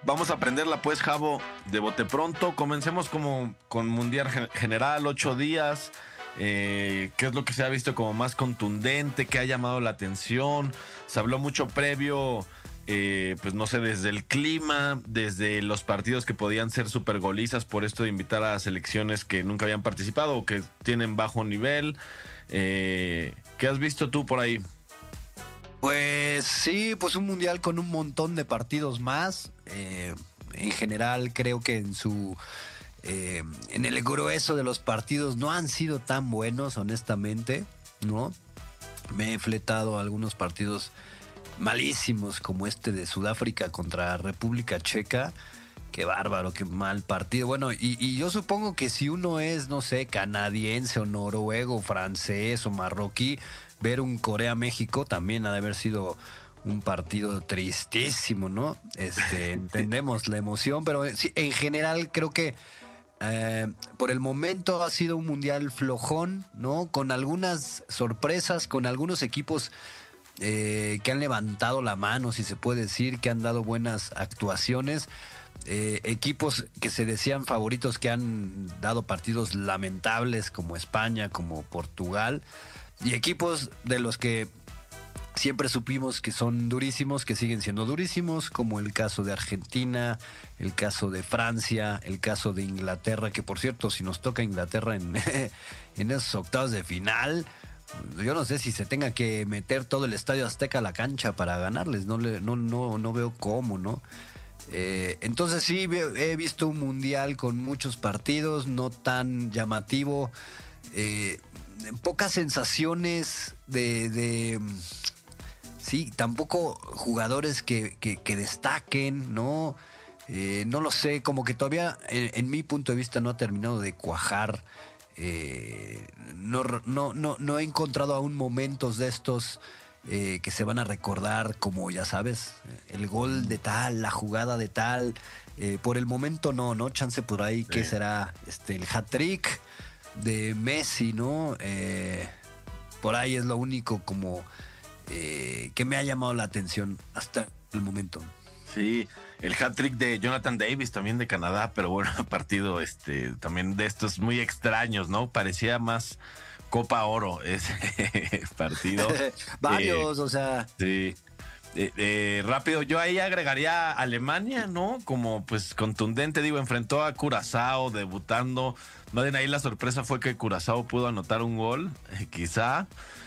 Vamos a aprenderla pues, Javo, de bote pronto. Comencemos como con Mundial General, 8 días. ¿Qué es lo que se ha visto como más contundente? ¿Qué ha llamado la atención? Se habló mucho previo, pues no sé, desde el clima, desde los partidos que podían ser super golizas por esto de invitar a selecciones que nunca habían participado o que tienen bajo nivel. ¿Qué has visto tú por ahí? Pues sí, pues un mundial con un montón de partidos más. En general creo que en el grueso de los partidos no han sido tan buenos, honestamente, ¿no? Me he fletado algunos partidos malísimos como este de Sudáfrica contra República Checa. Qué bárbaro, qué mal partido. Bueno, y yo supongo que si uno es, no sé, canadiense o noruego, francés o marroquí, ver un Corea-México también ha de haber sido un partido tristísimo, ¿no? Entendemos la emoción, pero sí, en general creo que por el momento ha sido un mundial flojón, ¿no? Con algunas sorpresas, con algunos equipos que han levantado la mano, si se puede decir, que han dado buenas actuaciones. Equipos que se decían favoritos que han dado partidos lamentables como España, como Portugal, y equipos de los que siempre supimos que son durísimos, que siguen siendo durísimos, como el caso de Argentina, el caso de Francia, el caso de Inglaterra, que por cierto, si nos toca Inglaterra en esos octavos de final, yo no sé si se tenga que meter todo el Estadio Azteca a la cancha para ganarles, no veo cómo, ¿no? Entonces sí, he visto un mundial con muchos partidos, no tan llamativo, pocas sensaciones sí, tampoco jugadores que destaquen, ¿no? No lo sé, como que todavía en mi punto de vista no ha terminado de cuajar. No he encontrado aún momentos de estos que se van a recordar como, ya sabes, el gol de tal, la jugada de tal. Por el momento no, chance por ahí, ¿qué será? El hat-trick de Messi, ¿no? Por ahí es lo único como que me ha llamado la atención hasta el momento. Sí, el hat-trick de Jonathan Davis, también de Canadá, pero bueno, partido también de estos muy extraños, ¿no? Parecía más Copa Oro ese partido. Varios, o sea. Sí. Rápido, yo ahí agregaría a Alemania, ¿no? Como pues contundente, digo, enfrentó a Curazao debutando. Más bien ahí la sorpresa fue que Curazao pudo anotar un gol, quizá.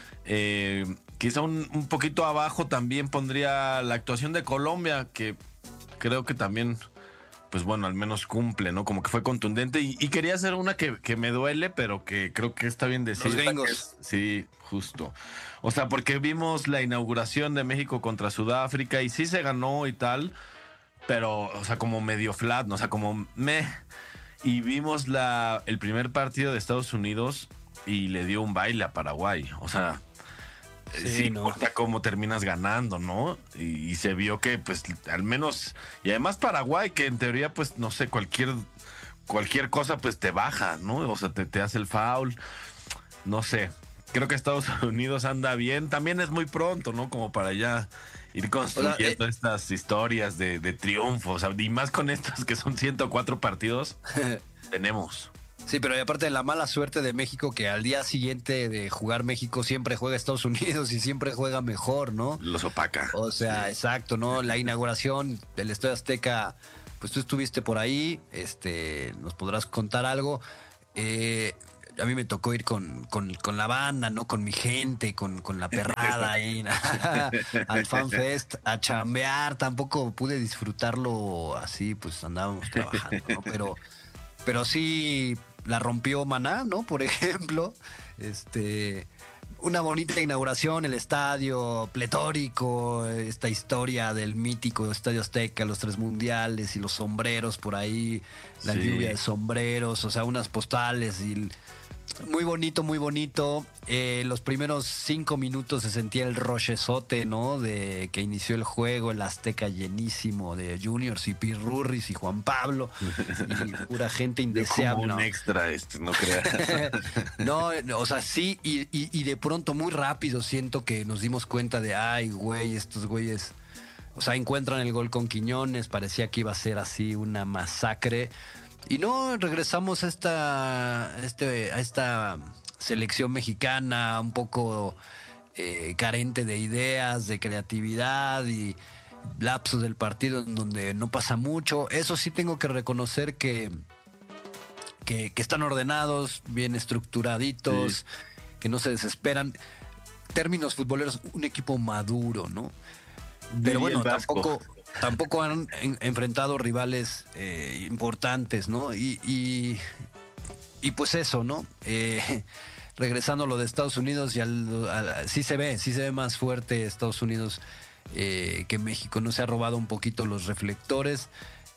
Quizá un poquito abajo también pondría la actuación de Colombia, que creo que también, pues bueno, al menos cumple, ¿no? Como que fue contundente. Y quería hacer una que me duele, pero que creo que está bien decir. Los gringos. Sí, justo. O sea, porque vimos la inauguración de México contra Sudáfrica y sí se ganó y tal, pero, o sea, como medio flat, ¿no? O sea, como Y vimos el primer partido de Estados Unidos y le dio un baile a Paraguay. O sea, sí no. importa cómo terminas ganando, ¿no? Y se vio que, pues, al menos, y además Paraguay, que en teoría, pues, no sé, cualquier cosa, pues, te baja, ¿no? O sea, te hace el foul, no sé. Creo que Estados Unidos anda bien. También es muy pronto, ¿no? Como para ya ir construyendo estas historias de triunfo. O sea, y más con estos que son 104 partidos, tenemos. Sí, pero y aparte de la mala suerte de México, que al día siguiente de jugar México siempre juega Estados Unidos y siempre juega mejor, ¿no? Los opaca. O sea, sí. Exacto, ¿no? La inauguración del Estadio Azteca, pues tú estuviste por ahí, nos podrás contar algo. A mí me tocó ir con la banda, ¿no? Con mi gente, con la perrada ahí, al FanFest, a chambear. Tampoco pude disfrutarlo así, pues andábamos trabajando, ¿no? Pero sí la rompió Maná, ¿no? Por ejemplo, una bonita inauguración, el estadio pletórico, esta historia del mítico Estadio Azteca, los 3 mundiales y los sombreros por ahí, la lluvia de sombreros, o sea, unas postales y muy bonito, muy bonito. Los primeros 5 minutos se sentía el rochezote, ¿no? De que inició el juego, el Azteca llenísimo de Juniors y Pirurris y Juan Pablo y pura gente indeseable. Como un extra, no creas. No, o sea, sí, y de pronto muy rápido siento que nos dimos cuenta de, ay, güey, estos güeyes O sea, encuentran el gol con Quiñones, parecía que iba a ser así una masacre. Y no, regresamos a esta selección mexicana un poco carente de ideas, de creatividad y lapsos del partido en donde no pasa mucho. Eso sí tengo que reconocer que están ordenados, bien estructuraditos, sí, que no se desesperan. Términos futboleros, un equipo maduro, ¿no? Pero bueno, tampoco han enfrentado rivales importantes, ¿no? Y pues eso, ¿no? Regresando a lo de Estados Unidos, sí se ve más fuerte Estados Unidos que México. No se ha robado un poquito los reflectores.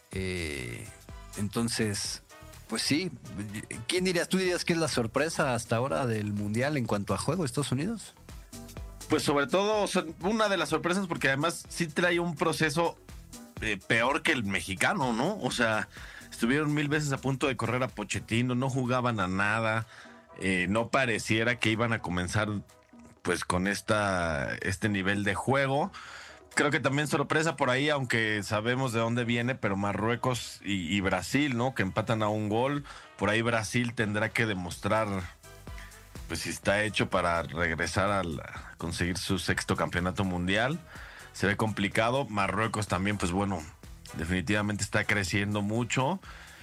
Entonces, pues sí. ¿Quién dirías? ¿Tú dirías que es la sorpresa hasta ahora del Mundial en cuanto a juego, Estados Unidos? Pues sobre todo, una de las sorpresas, porque además sí trae un proceso peor que el mexicano, ¿no? O sea, estuvieron 1000 veces a punto de correr a Pochettino, no jugaban a nada, no pareciera que iban a comenzar pues con este nivel de juego. Creo que también sorpresa por ahí, aunque sabemos de dónde viene, pero Marruecos y Brasil, ¿no? Que empatan a un gol. Por ahí Brasil tendrá que demostrar pues si está hecho para regresar a conseguir su 6º campeonato mundial. Se ve complicado. Marruecos también, pues bueno, definitivamente está creciendo mucho.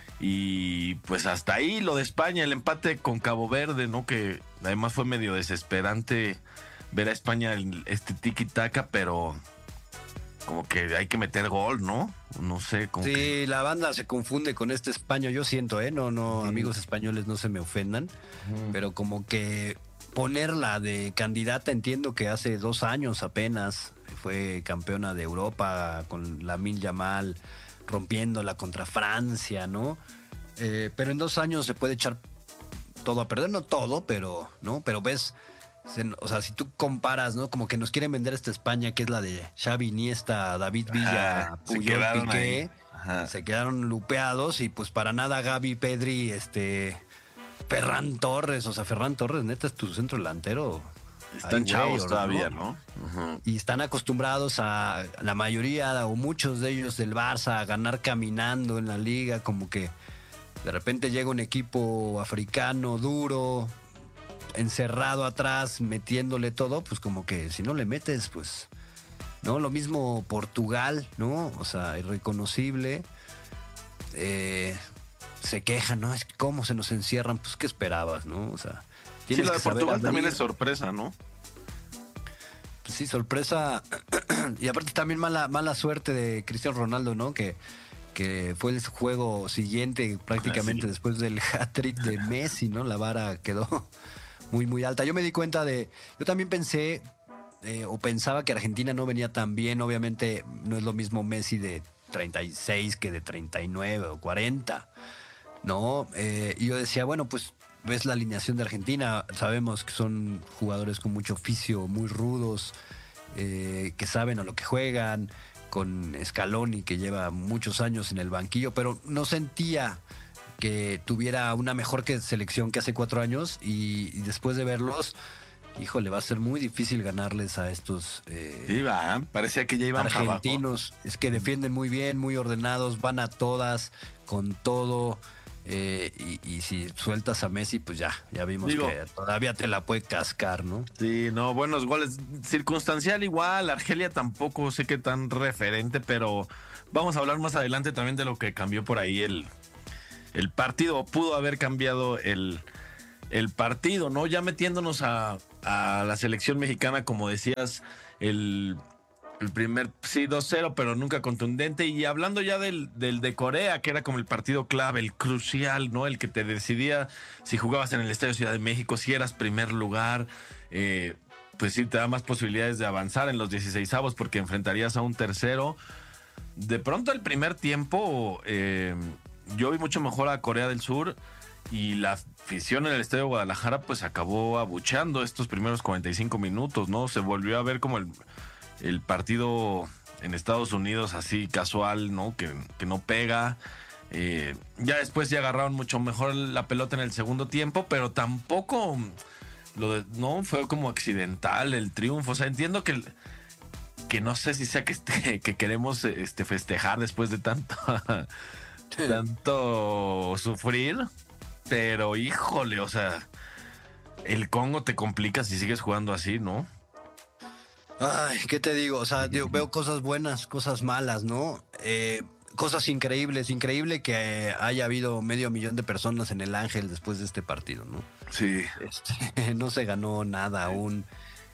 Y pues hasta ahí lo de España, el empate con Cabo Verde, ¿no? Que además fue medio desesperante ver a España este tiki-taka, pero como que hay que meter gol, ¿no? No sé. Como sí, la banda se confunde con este España, yo siento, No, amigos españoles, no se me ofendan, pero como que ponerla de candidata, entiendo que hace 2 años apenas fue campeona de Europa con Lamine Yamal rompiéndola contra Francia, ¿no? Pero en 2 años se puede echar todo a perder, no todo, pero, ¿no? Pero ves... O sea, si tú comparas, ¿no? Como que nos quieren vender esta España, que es la de Xavi, Iniesta, David Villa, Puyol, Piqué. Se quedaron lupeados y pues para nada Gavi, Pedri, Ferran Torres. O sea, Ferran Torres, neta, es tu centro delantero. Están chavos todavía, ¿no? Y están acostumbrados a la mayoría o muchos de ellos del Barça a ganar caminando en la liga, como que de repente llega un equipo africano duro, encerrado atrás, metiéndole todo, pues como que si no le metes, pues, ¿no? Lo mismo Portugal, ¿no? O sea, irreconocible. Se quejan, ¿no? Es que cómo se nos encierran, pues, ¿qué esperabas, no? O sea, sí, la de Portugal también es sorpresa, ¿no? Pues sí, sorpresa. Y aparte también mala suerte de Cristiano Ronaldo, ¿no? Que fue el juego siguiente, prácticamente después del hat-trick de Messi, ¿no? La vara quedó muy, muy alta. Yo me di cuenta yo también pensé, o pensaba que Argentina no venía tan bien. Obviamente no es lo mismo Messi de 36 que de 39 o 40, ¿no? Y yo decía, bueno, pues ves la alineación de Argentina, sabemos que son jugadores con mucho oficio, muy rudos, que saben a lo que juegan, con Scaloni, que lleva muchos años en el banquillo, pero no sentía que tuviera una mejor selección que hace 4 años y después de verlos, híjole, va a ser muy difícil ganarles a estos parecía que ya iban argentinos. Es que defienden muy bien, muy ordenados, van a todas, con todo. Y si sueltas a Messi, pues ya vimos que todavía te la puede cascar, ¿no? Sí, no, buenos goles. Circunstancial igual, Argelia tampoco sé qué tan referente, pero vamos a hablar más adelante también de lo que cambió por ahí el partido. Pudo haber cambiado el partido, ¿no? Ya metiéndonos a la selección mexicana, como decías, el primer, sí, 2-0, pero nunca contundente. Y hablando ya del de Corea, que era como el partido clave, el crucial, ¿no? El que te decidía si jugabas en el Estadio Ciudad de México, si eras primer lugar, pues sí, te da más posibilidades de avanzar en los 16avos porque enfrentarías a un tercero. De pronto el primer tiempo, yo vi mucho mejor a Corea del Sur y la afición en el Estadio de Guadalajara pues acabó abucheando estos primeros 45 minutos, ¿no? Se volvió a ver como el partido en Estados Unidos así casual, ¿no? Que no pega. Ya después ya agarraron mucho mejor la pelota en el segundo tiempo, pero tampoco no fue como accidental el triunfo. O sea, entiendo que que no sé si sea que, que queremos festejar después de tanto sufrir, pero híjole, o sea, el Congo te complica si sigues jugando así, ¿no? Ay, ¿qué te digo? O sea, veo cosas buenas, cosas malas, ¿no? Cosas increíbles. Increíble que haya habido 500,000 de personas en el Ángel después de este partido, ¿no? Sí. No se ganó nada aún.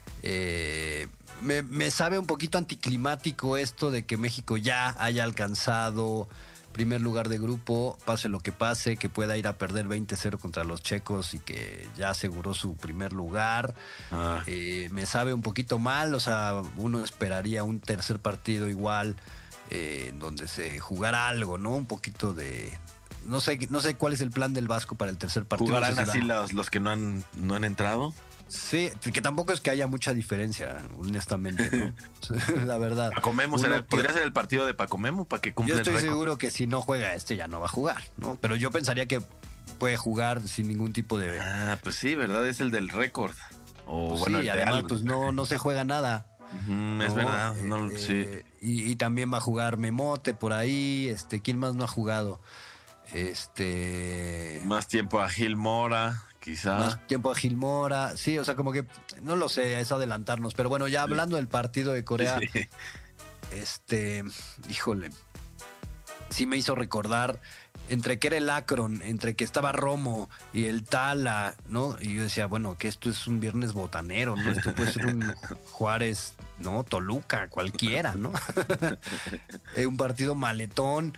Me sabe un poquito anticlimático esto de que México ya haya alcanzado primer lugar de grupo, pase lo que pase, que pueda ir a perder 20-0 contra los checos y que ya aseguró su primer lugar. Me sabe un poquito mal, o sea, uno esperaría un tercer partido igual, donde se jugara algo, ¿no? Un poquito de... No sé cuál es el plan del Vasco para el tercer partido. ¿Jugarán no sé si así los que no han entrado? Sí, que tampoco es que haya mucha diferencia, honestamente, ¿no? La verdad. Paco Memo, ¿podría ser el partido de Paco Memo para que cumpla Yo el estoy récord? seguro que si no juega ya no va a jugar, ¿no? Pero yo pensaría que puede jugar sin ningún tipo de... Ah, pues sí, ¿verdad? Es el del récord. O Pues bueno, sí, el de además algo. pues no se juega nada. Es ¿no? verdad, no, sí. Y también va a jugar Memote por ahí, ¿quién más no ha jugado? Más tiempo a Gil Mora, quizá. Más tiempo a Gil Mora, sí, o sea, como que, no lo sé, es adelantarnos, pero bueno, ya hablando del partido de Corea, Sí. Híjole, sí me hizo recordar entre que era el Akron, entre que estaba Romo y el Tala, ¿no? Y yo decía, bueno, que esto es un viernes botanero, ¿no? Esto puede ser un Juárez, ¿no? Toluca, cualquiera, ¿no? Un partido maletón,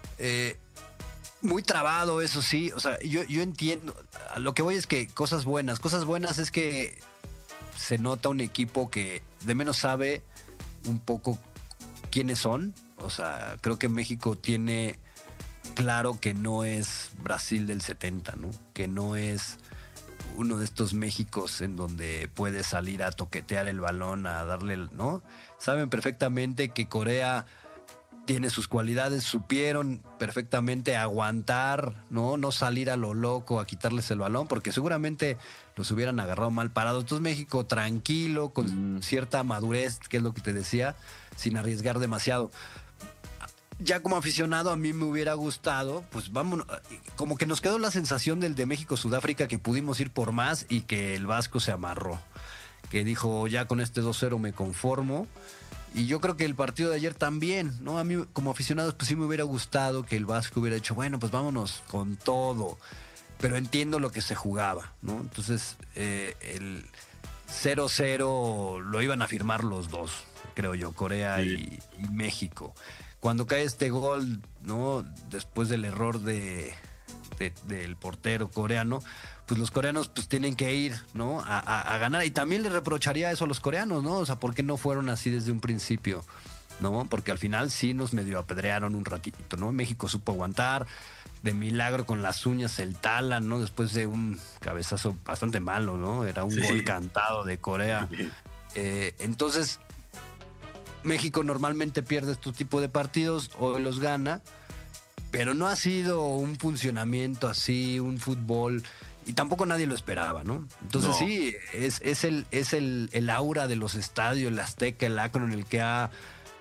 muy trabado, eso sí. O sea, yo entiendo. A lo que voy es que cosas buenas es que se nota un equipo que de menos sabe un poco quiénes son. O sea, creo que México tiene claro que no es Brasil del 70, ¿no? Que no es uno de estos Méxicos en donde puede salir a toquetear el balón, a darle, ¿no? Saben perfectamente que Corea tiene sus cualidades, supieron perfectamente aguantar, no salir a lo loco a quitarles el balón, porque seguramente los hubieran agarrado mal parados. Entonces México tranquilo, con cierta madurez, que es lo que te decía, sin arriesgar demasiado. Ya como aficionado a mí me hubiera gustado, pues vámonos, como que nos quedó la sensación del de México-Sudáfrica que pudimos ir por más y que el Vasco se amarró, que dijo ya con este 2-0 me conformo. Y yo creo que el partido de ayer también, ¿no? A mí como aficionado pues sí me hubiera gustado que el Vasco hubiera dicho, bueno, pues vámonos con todo. Pero entiendo lo que se jugaba, ¿no? Entonces el 0-0 lo iban a firmar los dos, creo yo, Corea y México. Cuando cae este gol, ¿no? Después del error del portero coreano, pues los coreanos pues tienen que ir, ¿no? A ganar. Y también le reprocharía eso a los coreanos, ¿no? O sea, ¿por qué no fueron así desde un principio? ¿No? Porque al final sí nos medio apedrearon un ratito, ¿no? México supo aguantar, de milagro con las uñas el Tala, ¿no? Después de un cabezazo bastante malo, ¿no? Era un gol cantado de Corea. Entonces, México normalmente pierde este tipo de partidos, hoy los gana, pero no ha sido un funcionamiento así, un fútbol, y tampoco nadie lo esperaba, ¿no? Entonces sí, es el aura de los estadios, el Azteca, el Akron, el que ha...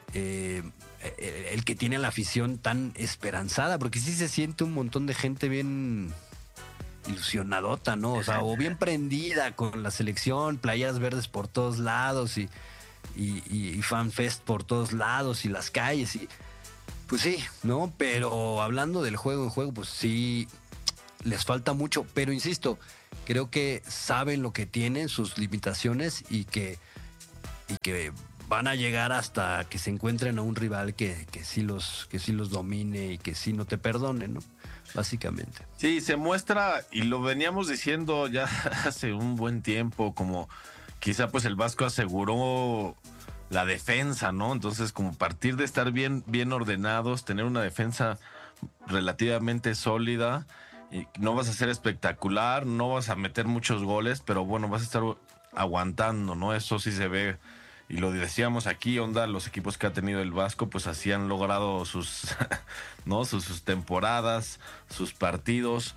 el que tiene a la afición tan esperanzada, porque sí se siente un montón de gente bien ilusionadota, ¿no? O sea, o bien prendida con la selección, playeras verdes por todos lados y fanfest por todos lados y las calles y pues sí, ¿no? Pero hablando del juego en juego, pues sí les falta mucho, pero insisto, creo que saben lo que tienen, sus limitaciones y que van a llegar hasta que se encuentren a un rival que sí los domine y que sí no te perdone, ¿no? Básicamente. Sí, se muestra, y lo veníamos diciendo ya hace un buen tiempo, como quizá pues el Vasco aseguró la defensa, ¿no? Entonces, como partir de estar bien ordenados, tener una defensa relativamente sólida, y no vas a ser espectacular, no vas a meter muchos goles, pero bueno, vas a estar aguantando, ¿no? Eso sí se ve, y lo decíamos aquí, onda, los equipos que ha tenido el Vasco, pues así han logrado sus, ¿no? sus temporadas, sus partidos.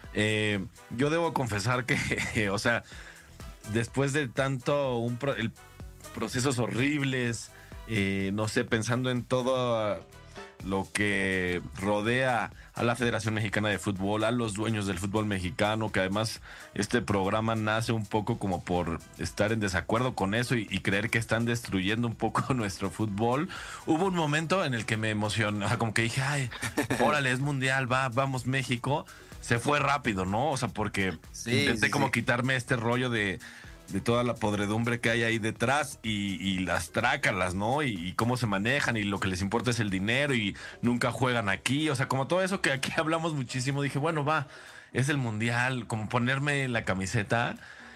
Yo debo confesar que, o sea, después de tanto procesos horribles, no sé, pensando en todo lo que rodea a la Federación Mexicana de Fútbol, a los dueños del fútbol mexicano, que además este programa nace un poco como por estar en desacuerdo con eso y creer que están destruyendo un poco nuestro fútbol. Hubo un momento en el que me emocionó, o sea, como que dije, ay, órale, es mundial, vamos México. Se fue rápido, ¿no? O sea, porque intenté como quitarme este rollo de toda la podredumbre que hay ahí detrás y las trácalas, ¿no? Y cómo se manejan y lo que les importa es el dinero y nunca juegan aquí. O sea, como todo eso que aquí hablamos muchísimo, dije, bueno, va, es el mundial, como ponerme la camiseta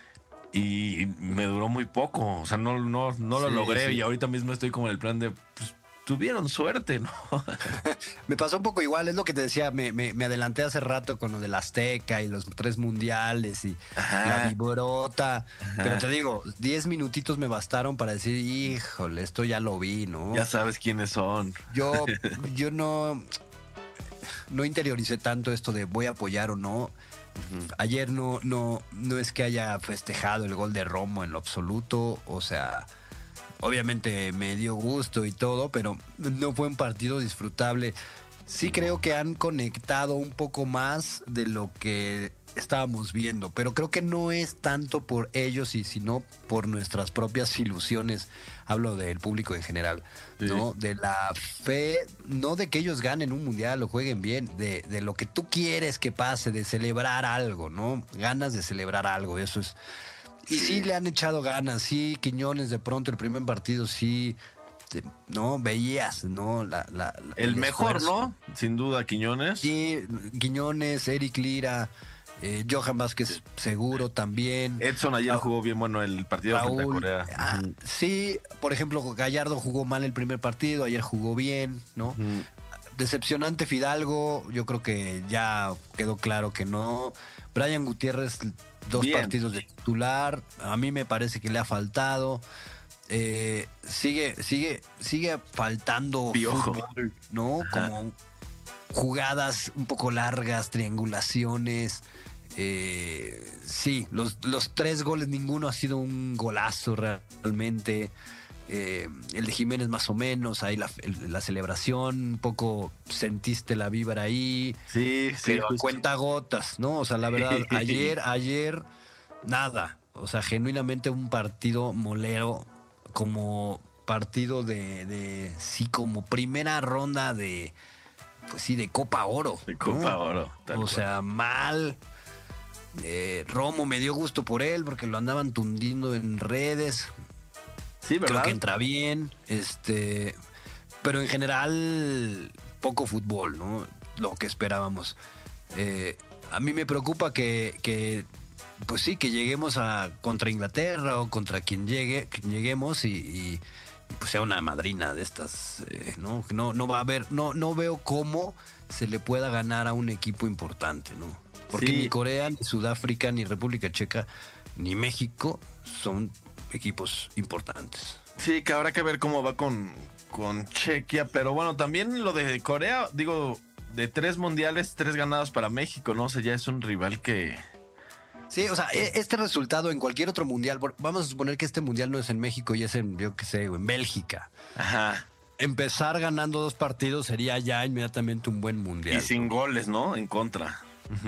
y me duró muy poco. O sea, no lo logré y ahorita mismo estoy como en el plan de, pues, tuvieron suerte, ¿no? Me pasó un poco igual, es lo que te decía, me adelanté hace rato con lo del Azteca y los 3 mundiales y la viborota. Pero te digo, 10 minutitos me bastaron para decir, híjole, esto ya lo vi, ¿no? Ya sabes quiénes son. Yo no interioricé tanto esto de voy a apoyar o no. Ayer no es que haya festejado el gol de Romo en lo absoluto, o sea, obviamente me dio gusto y todo, pero no fue un partido disfrutable. Sí creo que han conectado un poco más de lo que estábamos viendo, pero creo que no es tanto por ellos y sino por nuestras propias ilusiones. Hablo del público en general, ¿no? De la fe, no de que ellos ganen un mundial o jueguen bien, de lo que tú quieres que pase, de celebrar algo, ¿no? Ganas de celebrar algo, eso es. Y sí le han echado ganas, sí, Quiñones de pronto el primer partido sí, no, veías, ¿no? El mejor, ¿no? Sin duda, Quiñones. Sí, Quiñones, Eric Lira, Johan Vázquez seguro también. Edson ayer jugó bien bueno el partido frente a Corea. Sí, por ejemplo, Gallardo jugó mal el primer partido, ayer jugó bien, ¿no? Decepcionante Fidalgo, yo creo que ya quedó claro que no. Brian Gutiérrez, 2 partidos de titular, a mí me parece que le ha faltado. Sigue faltando Piojo, fútbol, ¿no? Como jugadas un poco largas, triangulaciones. Sí, los 3 goles, ninguno ha sido un golazo realmente. El de Jiménez más o menos, ahí la celebración, un poco sentiste la vibra ahí. Sí, pero a cuenta gotas, ¿no? O sea, la verdad, ayer, nada. O sea, genuinamente un partido molero, como partido de sí, como primera ronda de, pues sí, de Copa Oro. De Copa Oro. O sea, mal. Romo me dio gusto por él porque lo andaban tundiendo en redes. Sí, ¿verdad? Creo que entra bien, pero en general poco fútbol, ¿no? Lo que esperábamos. A mí me preocupa que pues sí, que lleguemos contra Inglaterra o contra quien lleguemos y pues sea una madrina de estas, ¿no? No va a haber, no veo cómo se le pueda ganar a un equipo importante, ¿no? Porque ni Corea, ni Sudáfrica, ni República Checa, ni México son equipos importantes. Sí, que habrá que ver cómo va con Chequia, pero bueno, también lo de Corea, digo, de 3 mundiales, 3 ganados para México, ¿no? O sea, ya es un rival que... Sí, o sea, este resultado en cualquier otro mundial, vamos a suponer que este mundial no es en México y es en, yo qué sé, en Bélgica. Ajá. Empezar ganando 2 partidos sería ya inmediatamente un buen mundial. Y sin goles, ¿no? En contra.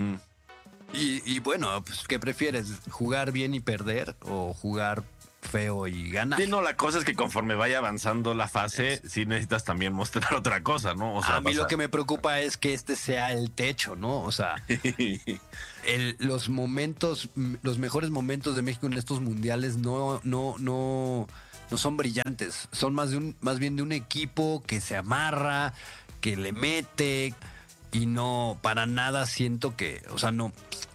Y bueno, pues, ¿qué prefieres? ¿Jugar bien y perder o jugar feo y ganar? Sí, no, la cosa es que conforme vaya avanzando la fase, sí necesitas también mostrar otra cosa, ¿no? O sea, a mí lo que me preocupa es que este sea el techo, ¿no? O sea, los mejores momentos de México en estos mundiales no son brillantes. Son más bien de un equipo que se amarra, que le mete y no, para nada siento que, o sea,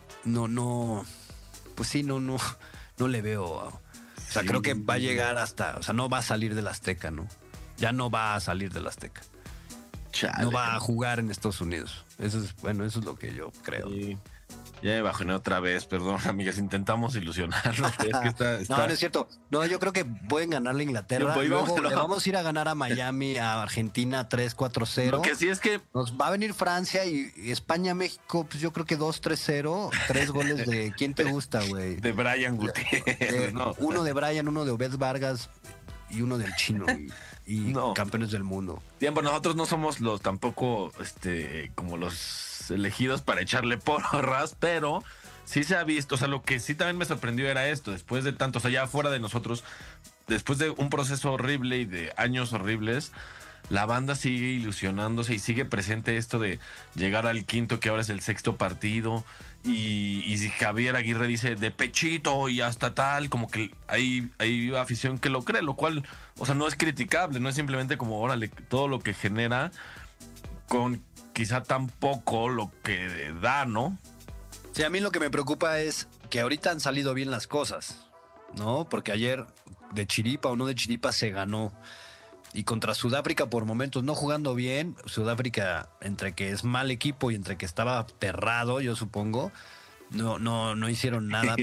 pues sí, no le veo. O sea, creo que va a llegar hasta, o sea, no va a salir del Azteca, ¿no? Ya no va a salir del Azteca. Chale. No va a jugar en Estados Unidos. Eso es lo que yo creo. Sí. Ya me bajoné otra vez, perdón, amigas, intentamos ilusionarnos. Es que No, no es cierto. No, yo creo que pueden ganar la Inglaterra. Luego le vamos a ir a ganar a Miami, a Argentina 3-4-0. Lo que sí es que nos va a venir Francia y España, México, pues yo creo que 2-3-0. 3 goles de ¿quién te gusta, güey? De Brian Gutiérrez. Uno de Brian, uno de Obed Vargas y uno del chino. y No. campeones del mundo. Tiempo, nosotros no somos los tampoco como los elegidos para echarle porras, pero sí se ha visto, o sea, lo que sí también me sorprendió era esto, después de tanto, o sea, ya fuera de nosotros, después de un proceso horrible y de años horribles, la banda sigue ilusionándose y sigue presente esto de llegar al quinto, que ahora es el sexto partido, y si Javier Aguirre dice de pechito y hasta tal, como que hay afición que lo cree, lo cual, o sea, no es criticable, no es simplemente como, órale, todo lo que genera con quizá tan poco lo que da, ¿no? Sí, a mí lo que me preocupa es que ahorita han salido bien las cosas, ¿no? Porque ayer de chiripa o no de chiripa se ganó. Y contra Sudáfrica por momentos no jugando bien, Sudáfrica entre que es mal equipo y entre que estaba aterrado, yo supongo, no hicieron nada,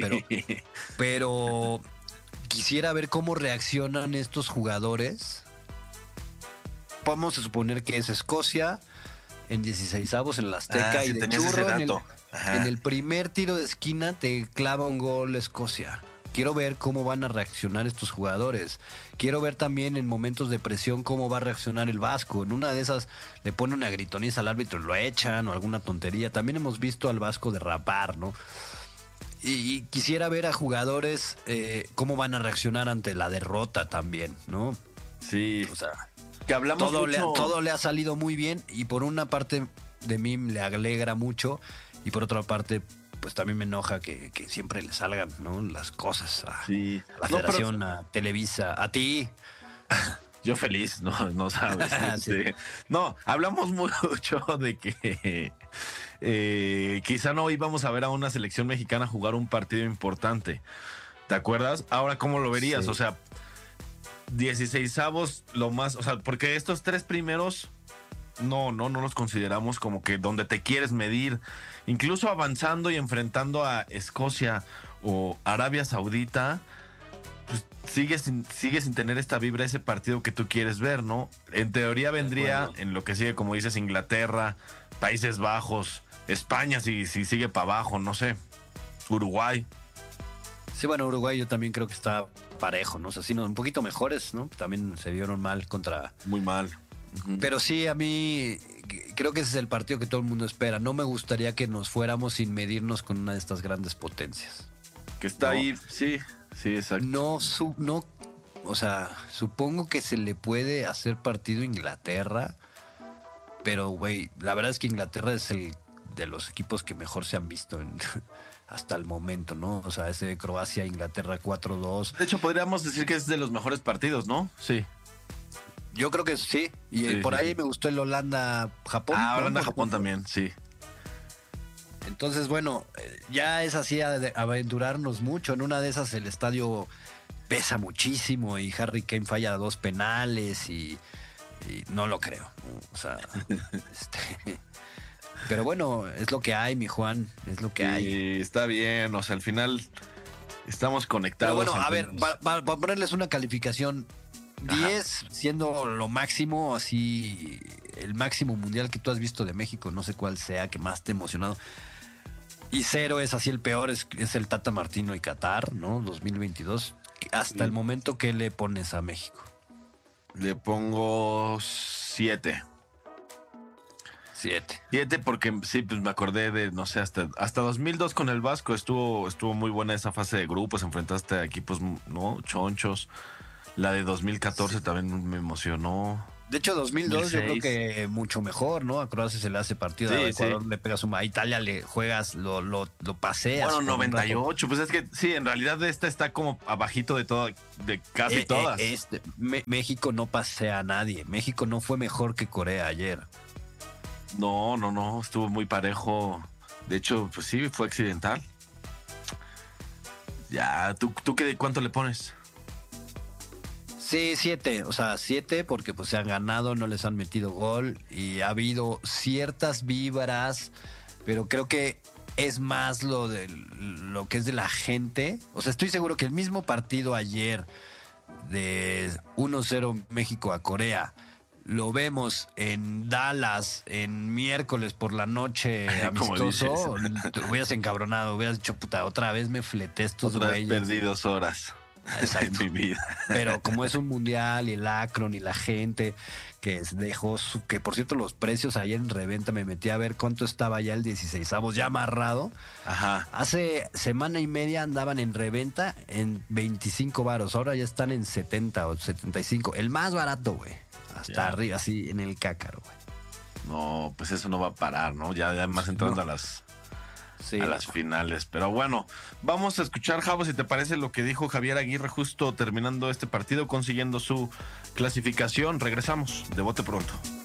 pero quisiera ver cómo reaccionan estos jugadores. Vamos a suponer que es Escocia en 16avos en la Azteca y sí, de tenías ese churro dato. Ajá. en el primer tiro de esquina te clava un gol Escocia. Quiero ver cómo van a reaccionar estos jugadores. Quiero ver también en momentos de presión cómo va a reaccionar el Vasco. En una de esas le pone una gritoniza al árbitro y lo echan o alguna tontería. También hemos visto al Vasco derrapar, ¿no? Y quisiera ver a jugadores cómo van a reaccionar ante la derrota también, ¿no? Sí, O sea, que hablamos mucho. todo le ha salido muy bien y por una parte de mí le alegra mucho y por otra parte pues también me enoja que siempre le salgan, ¿no? Las cosas a Sí. la No, Federación, a Televisa, a ti. Yo feliz, no sabes. Sí. No, hablamos mucho de que quizá no íbamos a ver a una selección mexicana jugar un partido importante. ¿Te acuerdas? Ahora, ¿cómo lo verías? Sí. O sea, 16avos, lo más, o sea, porque estos tres primeros no los consideramos como que donde te quieres medir. Incluso avanzando y enfrentando a Escocia o Arabia Saudita, pues sigue sin tener esta vibra, ese partido que tú quieres ver, ¿no? En teoría vendría en lo que sigue, como dices, Inglaterra, Países Bajos, España, si sigue para abajo, no sé, Uruguay. Sí, bueno, Uruguay yo también creo que está parejo, ¿no? O sea, sí, un poquito mejores, ¿no? También se vieron mal contra... Muy mal. Ujú. Pero sí, a mí creo que ese es el partido que todo el mundo espera. No me gustaría que nos fuéramos sin medirnos con una de estas grandes potencias. Que está No. ahí, sí, exacto. No, o sea, supongo que se le puede hacer partido a Inglaterra, pero, güey, la verdad es que Inglaterra es el de los equipos que mejor se han visto hasta el momento, ¿no? O sea, ese de Croacia, Inglaterra 4-2. De hecho, podríamos decir que es de los mejores partidos, ¿no? Sí. Yo creo que sí. Y Sí, por sí, ahí sí. me gustó el Holanda-Japón. Ah, ¿no? Holanda-Japón también, sí. Entonces, bueno, ya es así aventurarnos mucho. En una de esas el estadio pesa muchísimo y Harry Kane falla 2 penales y no lo creo, ¿no? O sea, pero bueno, es lo que hay, mi Juan, es lo que hay. Y está bien, o sea, al final estamos Pero conectados. bueno, a ver, entonces- para ponerles una calificación, Ajá. 10 siendo lo máximo, así, el máximo mundial que tú has visto de México, no sé cuál sea, que más te ha emocionado. Y 0 es así el peor, es el Tata Martino y Qatar, ¿no? 2022. Hasta Sí. el momento, ¿qué le pones a México? Le pongo 7. 7. 7 porque sí, pues me acordé de, no sé, hasta 2002 con el Vasco estuvo muy buena esa fase de grupos, enfrentaste a equipos, ¿no? Chonchos. La de 2014 también me emocionó. De hecho, 2002 yo creo 2006. que mucho mejor, ¿no? A Croacia se le hace partido, Sí, a Ecuador sí. le pegas a Italia le juegas, lo paseas. Bueno, por un rato. 98, pues es que sí, en realidad esta está como abajito de todo, de casi todas. México no pasea a nadie. México no fue mejor que Corea ayer. No, estuvo muy parejo. De hecho, pues sí, fue accidental. Ya, ¿tú cuánto le pones? Sí, 7. O sea, 7 porque pues se han ganado, no les han metido gol y ha habido ciertas vibras, pero creo que es más lo que es de la gente. O sea, estoy seguro que el mismo partido ayer de 1-0 México a Corea lo vemos en Dallas en miércoles por la noche Como amistoso, te hubieras encabronado, hubieras dicho, puta, otra vez me fleté estos Otra vez güeyes. perdí 2 horas. Exacto. En mi vida. Pero como es un mundial y el Akron y la gente que dejó que por cierto los precios ayer en reventa me metí a ver cuánto estaba ya el 16avos ya amarrado. Ajá. Hace semana y media andaban en reventa en 25 varos, ahora ya están en 70 o 75, el más barato, güey. Hasta Ya. arriba, así en el cácaro, güey. No, pues eso no va a parar, ¿no? Ya además entrando No. Sí. a las finales. Pero bueno, vamos a escuchar, Javo, si te parece lo que dijo Javier Aguirre justo terminando este partido, consiguiendo su clasificación. Regresamos de bote pronto.